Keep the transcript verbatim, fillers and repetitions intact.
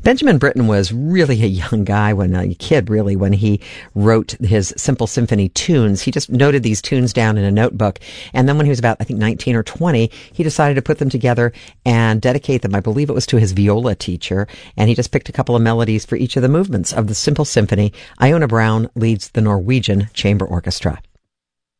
Benjamin Britten was really a young guy, when a kid really, when he wrote his Simple Symphony tunes. He just noted these tunes down in a notebook. And then when he was about, I think, nineteen or twenty, he decided to put them together and dedicate them. I believe it was to his viola teacher. And he just picked a couple of melodies for each of the movements of the Simple Symphony. Iona Brown leads the Norwegian Chamber Orchestra.